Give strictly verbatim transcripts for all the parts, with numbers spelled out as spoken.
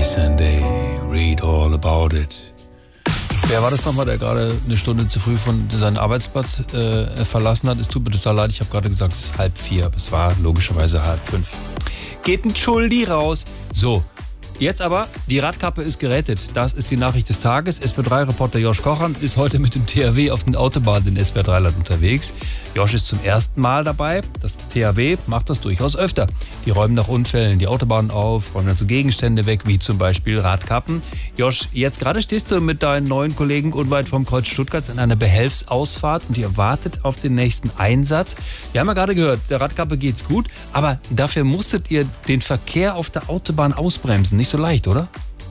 place and they read all about it. Wer war das nochmal, der gerade eine Stunde zu früh von seinem Arbeitsplatz äh, verlassen hat? Es tut mir total leid, ich habe gerade gesagt, es ist halb vier, aber es war logischerweise halb fünf. Geht ein Schuldi raus. So, jetzt aber, die Radkappe ist gerettet. Das ist die Nachricht des Tages. S B drei Reporter Josh Kochern ist heute mit dem T H W auf den Autobahnen in S B drei Land unterwegs. Josh ist zum ersten Mal dabei. Das T H W macht das durchaus öfter. Die räumen nach Unfällen die Autobahnen auf, räumen dann so Gegenstände weg, wie zum Beispiel Radkappen. Josh, jetzt gerade stehst du mit deinen neuen Kollegen unweit vom Kreuz Stuttgart in einer Behelfsausfahrt und ihr wartet auf den nächsten Einsatz. Wir haben ja gerade gehört, der Radkappe geht's gut, aber dafür musstet ihr den Verkehr auf der Autobahn ausbremsen. Nicht so leicht, oder?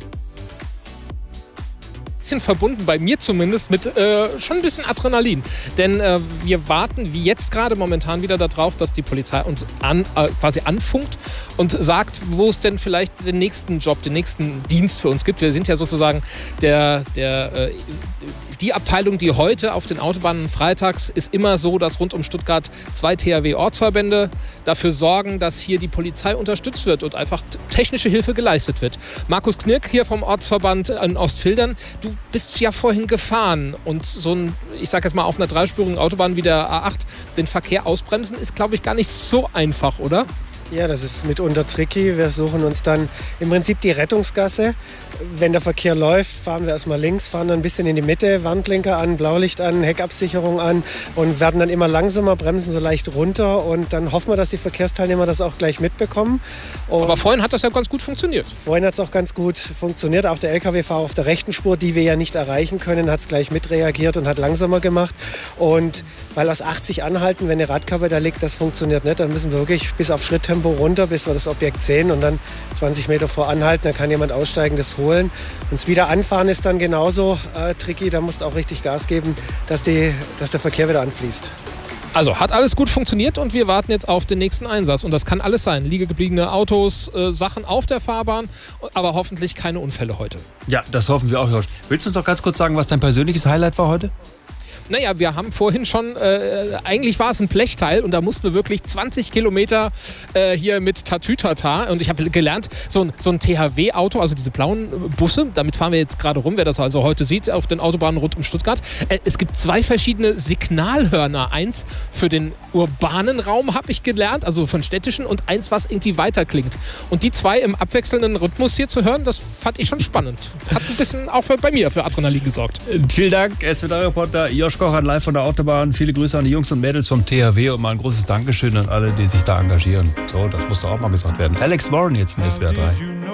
Bisschen verbunden, bei mir zumindest, mit äh, schon ein bisschen Adrenalin. Denn äh, wir warten wie jetzt gerade momentan wieder darauf, dass die Polizei uns an, äh, quasi anfunkt und sagt, wo es denn vielleicht den nächsten Job, den nächsten Dienst für uns gibt. Wir sind ja sozusagen der, der äh, die Abteilung, die heute auf den Autobahnen freitags ist immer so, dass rund um Stuttgart zwei T H W-Ortsverbände dafür sorgen, dass hier die Polizei unterstützt wird und einfach technische Hilfe geleistet wird. Markus Knirk hier vom Ortsverband in Ostfildern, du bist ja vorhin gefahren und so ein, ich sag jetzt mal, auf einer dreispurigen Autobahn wie der A acht den Verkehr ausbremsen ist, glaube ich, gar nicht so einfach, oder? Ja, das ist mitunter tricky. Wir suchen uns dann im Prinzip die Rettungsgasse. Wenn der Verkehr läuft, fahren wir erstmal links, fahren dann ein bisschen in die Mitte, Warnblinker an, Blaulicht an, Heckabsicherung an und werden dann immer langsamer, bremsen so leicht runter und dann hoffen wir, dass die Verkehrsteilnehmer das auch gleich mitbekommen. Und aber vorhin hat das ja ganz gut funktioniert. Vorhin hat es auch ganz gut funktioniert. Auch der L K W-Fahrer auf der rechten Spur, die wir ja nicht erreichen können, hat es gleich mitreagiert und hat langsamer gemacht. Und weil aus achtzig anhalten, wenn eine Radkappe da liegt, das funktioniert nicht, dann müssen wir wirklich bis auf Schritttempo runter, bis wir das Objekt sehen und dann zwanzig Meter vor anhalten, dann kann jemand aussteigen, das holen. Und das wieder anfahren ist dann genauso äh, tricky, da musst du auch richtig Gas geben, dass, die, dass der Verkehr wieder anfließt. Also hat alles gut funktioniert und wir warten jetzt auf den nächsten Einsatz. Und das kann alles sein, liegegebliebene Autos, äh, Sachen auf der Fahrbahn, aber hoffentlich keine Unfälle heute. Ja, das hoffen wir auch, Josh. Willst du uns doch ganz kurz sagen, was dein persönliches Highlight war heute? Naja, wir haben vorhin schon, äh, eigentlich war es ein Blechteil und da mussten wir wirklich zwanzig Kilometer äh, hier mit Tatütata und ich habe gelernt, so ein, so ein T H W-Auto, also diese blauen Busse, damit fahren wir jetzt gerade rum, wer das also heute sieht auf den Autobahnen rund um Stuttgart. Äh, es gibt zwei verschiedene Signalhörner, eins für den urbanen Raum, habe ich gelernt, also von städtischen und eins, was irgendwie weiter klingt. Und die zwei im abwechselnden Rhythmus hier zu hören, das fand ich schon spannend. Hat ein bisschen auch für, bei mir für Adrenalin gesorgt. Vielen Dank, S B drei-Reporter Josh Kochern live von der Autobahn. Viele Grüße an die Jungs und Mädels vom T H W und mal ein großes Dankeschön an alle, die sich da engagieren. So, das muss doch auch mal gesagt werden. Alex Warren jetzt in S W R drei.